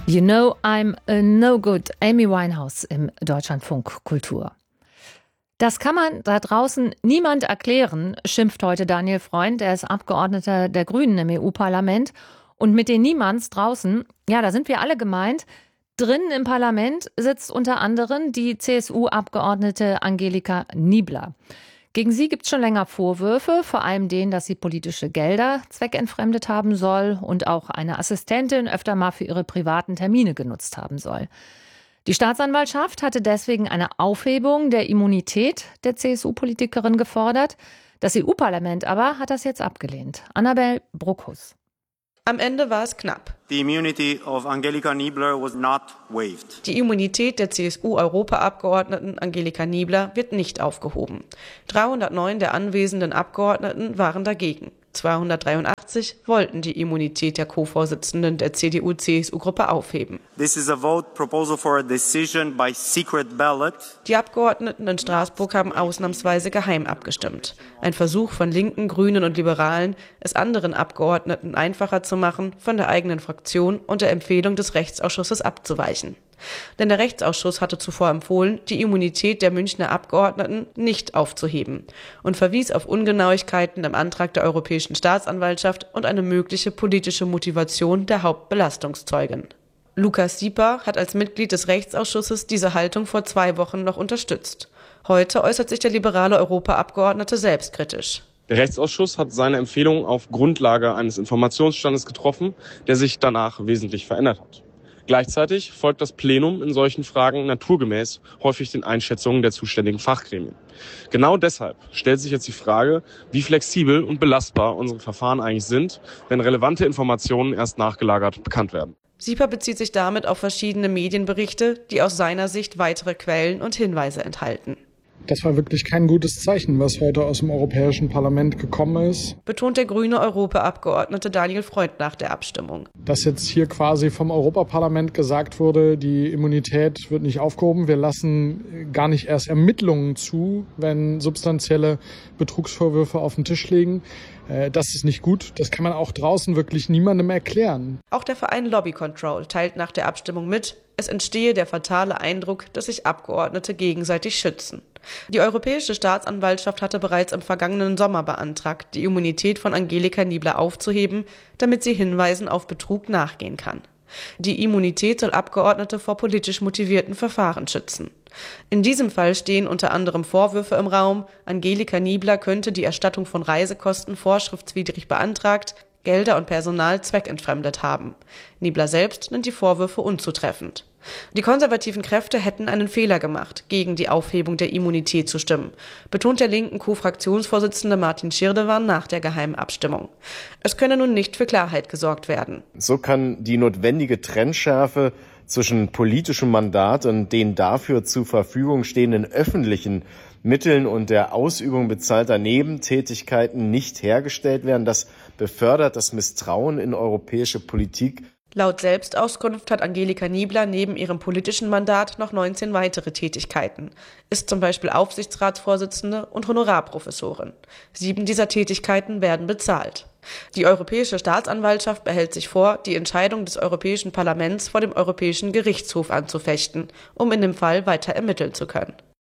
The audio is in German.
You know I'm no good. Amy Winehouse im Deutschlandfunk Kultur. Das kann man da draußen niemand erklären, schimpft heute Daniel Freund. Er ist Abgeordneter der Grünen im EU-Parlament. Und mit den Niemands draußen, ja, da sind wir alle gemeint. Drinnen im Parlament sitzt unter anderem die CSU-Abgeordnete Angelika Niebler. Gegen sie gibt es schon länger Vorwürfe, vor allem den, dass sie politische Gelder zweckentfremdet haben soll und auch eine Assistentin öfter mal für ihre privaten Termine genutzt haben soll. Die Staatsanwaltschaft hatte deswegen eine Aufhebung der Immunität der CSU-Politikerin gefordert. Das EU-Parlament aber hat das jetzt abgelehnt. Annabel Bruckhus. Am Ende war es knapp. The immunity of Angelika Niebler was not waived. Die Immunität der CSU-Europaabgeordneten Angelika Niebler wird nicht aufgehoben. 309 der anwesenden Abgeordneten waren dagegen. 283 wollten die Immunität der Co-Vorsitzenden der CDU-CSU-Gruppe aufheben. This is a vote proposal for a decision by secret ballot. Die Abgeordneten in Straßburg haben ausnahmsweise geheim abgestimmt. Ein Versuch von Linken, Grünen und Liberalen, es anderen Abgeordneten einfacher zu machen, von der eigenen Fraktion und der Empfehlung des Rechtsausschusses abzuweichen. Denn der Rechtsausschuss hatte zuvor empfohlen, die Immunität der Münchner Abgeordneten nicht aufzuheben und verwies auf Ungenauigkeiten im Antrag der Europäischen Staatsanwaltschaft und eine mögliche politische Motivation der Hauptbelastungszeugin. Lukas Sieper hat als Mitglied des Rechtsausschusses diese Haltung vor 2 Wochen noch unterstützt. Heute äußert sich der liberale Europaabgeordnete selbstkritisch. Der Rechtsausschuss hat seine Empfehlung auf Grundlage eines Informationsstandes getroffen, der sich danach wesentlich verändert hat. Gleichzeitig folgt das Plenum in solchen Fragen naturgemäß häufig den Einschätzungen der zuständigen Fachgremien. Genau deshalb stellt sich jetzt die Frage, wie flexibel und belastbar unsere Verfahren eigentlich sind, wenn relevante Informationen erst nachgelagert bekannt werden. Sieper bezieht sich damit auf verschiedene Medienberichte, die aus seiner Sicht weitere Quellen und Hinweise enthalten. Das war wirklich kein gutes Zeichen, was heute aus dem Europäischen Parlament gekommen ist. Betont der grüne Europaabgeordnete Daniel Freund nach der Abstimmung. Dass jetzt hier quasi vom Europaparlament gesagt wurde, die Immunität wird nicht aufgehoben. Wir lassen gar nicht erst Ermittlungen zu, wenn substanzielle Betrugsvorwürfe auf den Tisch liegen. Das ist nicht gut. Das kann man auch draußen wirklich niemandem erklären. Auch der Verein Lobby Control teilt nach der Abstimmung mit, es entstehe der fatale Eindruck, dass sich Abgeordnete gegenseitig schützen. Die Europäische Staatsanwaltschaft hatte bereits im vergangenen Sommer beantragt, die Immunität von Angelika Niebler aufzuheben, damit sie Hinweisen auf Betrug nachgehen kann. Die Immunität soll Abgeordnete vor politisch motivierten Verfahren schützen. In diesem Fall stehen unter anderem Vorwürfe im Raum, Angelika Niebler könnte die Erstattung von Reisekosten vorschriftswidrig beantragt, Gelder und Personal zweckentfremdet haben. Niebler selbst nennt die Vorwürfe unzutreffend. Die konservativen Kräfte hätten einen Fehler gemacht, gegen die Aufhebung der Immunität zu stimmen, betont der linken Co-Fraktionsvorsitzende Martin Schirdewan nach der geheimen Abstimmung. Es könne nun nicht für Klarheit gesorgt werden. So kann die notwendige Trennschärfe zwischen politischem Mandat und den dafür zur Verfügung stehenden öffentlichen Mitteln und der Ausübung bezahlter Nebentätigkeiten nicht hergestellt werden. Das befördert das Misstrauen in europäische Politik. Laut Selbstauskunft hat Angelika Niebler neben ihrem politischen Mandat noch 19 weitere Tätigkeiten, ist zum Beispiel Aufsichtsratsvorsitzende und Honorarprofessorin. 7 dieser Tätigkeiten werden bezahlt. Die Europäische Staatsanwaltschaft behält sich vor, die Entscheidung des Europäischen Parlaments vor dem Europäischen Gerichtshof anzufechten, um in dem Fall weiter ermitteln zu können.